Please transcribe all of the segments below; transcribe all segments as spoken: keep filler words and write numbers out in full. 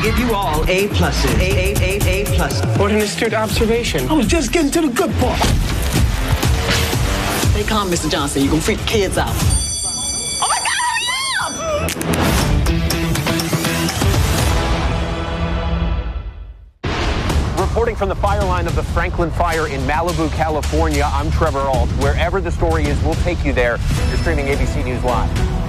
give you all A pluses. A, A, A, A plus. What an astute observation. I was just getting to the good part. Stay calm, Mister Johnson. You're going to freak the kids out. Oh, my God, hurry up! Reporting from the fire line of the Franklin Fire in Malibu, California, I'm Trevor Ault. Wherever the story is, we'll take you there. You're streaming A B C News Live.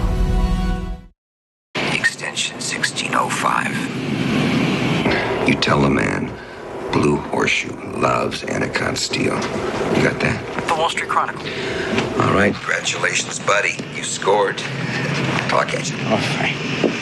Extension sixteen oh five. You tell a man Blue Horseshoe loves Anacon Steel. You got that? The Wall Street Chronicle. All right. Congratulations, buddy. You scored. Talk at you. All right.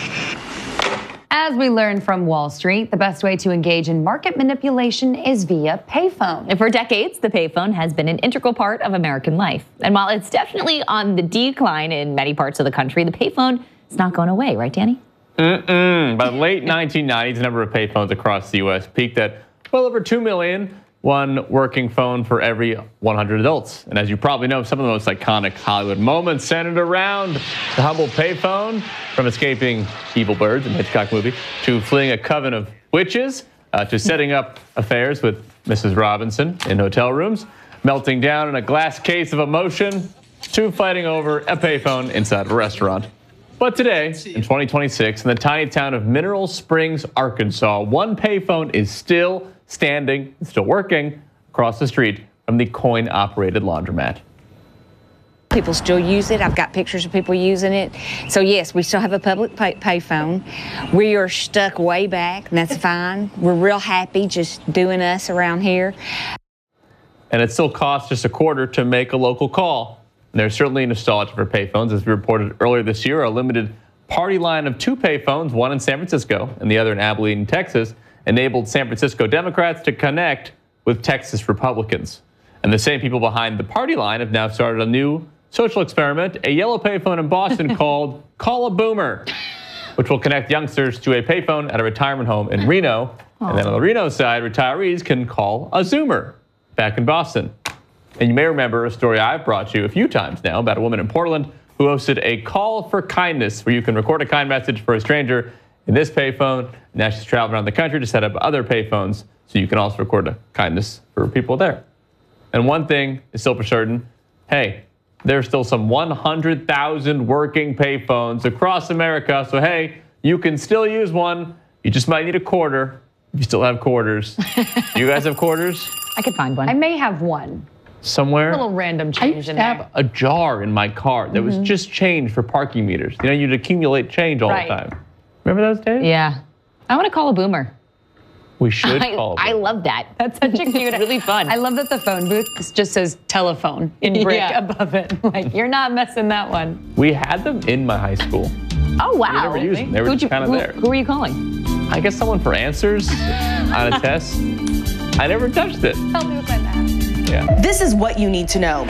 As we learned from Wall Street, the best way to engage in market manipulation is via payphone. And for decades, the payphone has been an integral part of American life. And while it's definitely on the decline in many parts of the country, the payphone is not going away, right, Danny? Mm-mm. By the late nineteen nineties, the number of payphones across the U S peaked at well over two million, one working phone for every one hundred adults. And as you probably know, some of the most iconic Hollywood moments centered around the humble payphone, from escaping evil birds in the Hitchcock movie, to fleeing a coven of witches, uh, to setting up affairs with Missus Robinson in hotel rooms, melting down in a glass case of emotion, to fighting over a payphone inside of a restaurant. But today, in twenty twenty-six, in the tiny town of Mineral Springs, Arkansas, one payphone is still standing, still working, across the street from the coin-operated laundromat. People still use it. I've got pictures of people using it. So yes, we still have a public pay payphone. We are stuck way back, and that's fine. We're real happy just doing us around here. And it still costs just a quarter to make a local call. And there's certainly nostalgia for payphones. As we reported earlier this year, a limited party line of two payphones, one in San Francisco and the other in Abilene, Texas, enabled San Francisco Democrats to connect with Texas Republicans. And the same people behind the party line have now started a new social experiment, a yellow payphone in Boston called Call a Boomer, which will connect youngsters to a payphone at a retirement home in Reno. Aww. And then on the Reno side, retirees can call a Zoomer back in Boston. And you may remember a story I've brought you a few times now about a woman in Portland who hosted a call for kindness, where you can record a kind message for a stranger in this payphone. Now she's traveling around the country to set up other payphones so you can also record a kindness for people there. And one thing is still for certain, hey, there's still some one hundred thousand working payphones across America. So hey, you can still use one. You just might need a quarter. You still have quarters. You guys have quarters? I could find one. I may have one. Somewhere? A little random change I used in to have there. a jar in my car that mm-hmm. was just change for parking meters. You know, you'd accumulate change all right. the time. Remember those days? Yeah. I want to call a boomer. We should I, call a boomer. I love that. That's such a cute. It's really fun. I love that the phone booth just says telephone in brick yeah. above it. Like, you're not messing that one. We had them in my high school. Oh, wow. We never used them. They were Who'd just kind of who, there. Who were you calling? I guess someone for answers on a test. I never touched it. Help me with my math. Yeah. This is what you need to know.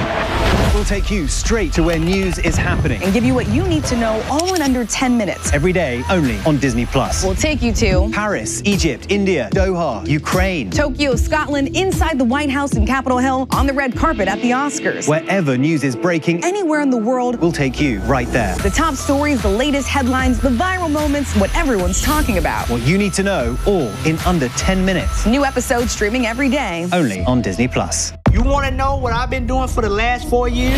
We'll take you straight to where news is happening and give you what you need to know all in under ten minutes. Every day, only on Disney Plus. We'll take you to Paris, Egypt, India, Doha, Ukraine, Tokyo, Scotland, inside the White House in Capitol Hill, on the red carpet at the Oscars. Wherever news is breaking, anywhere in the world, we'll take you right there. The top stories, the latest headlines, the viral moments, what everyone's talking about. What you need to know, all in under ten minutes. New episodes streaming every day. Only on Disney Plus. You want to know what I've been doing for the last four years?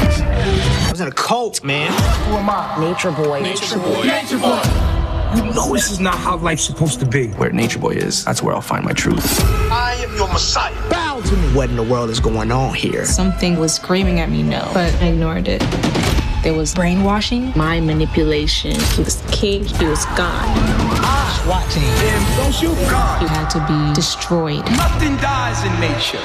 I was in a cult, man. Who am I? Nature Boy. Nature Boy. Nature Boy. You know this is not how life's supposed to be. Where Nature Boy is, that's where I'll find my truth. I am your Messiah. Bow to me. What in the world is going on here? Something was screaming at me no, but I ignored it. There was brainwashing, mind manipulation. He was king, he was God. Ah, watching. Damn, don't shoot God. He had to be destroyed. Nothing dies in nature.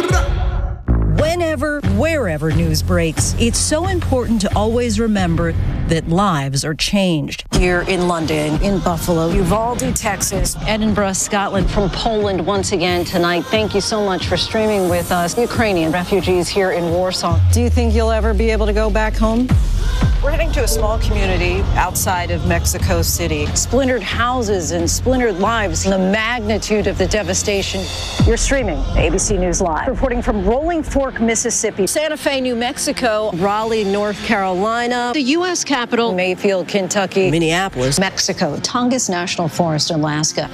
Whenever, wherever news breaks, it's so important to always remember that lives are changed. Here in London, in Buffalo, Uvalde, Texas, Edinburgh, Scotland. From Poland once again tonight. Thank you so much for streaming with us. Ukrainian refugees here in Warsaw. Do you think you'll ever be able to go back home? We're heading to a small community outside of Mexico City. Splintered houses and splintered lives. The magnitude of the devastation. You're streaming A B C News Live. Reporting from Rolling Fork, Mississippi. Santa Fe, New Mexico. Raleigh, North Carolina. The U S Capitol. Mayfield, Kentucky. Minneapolis. Mexico. Tongass National Forest, Alaska.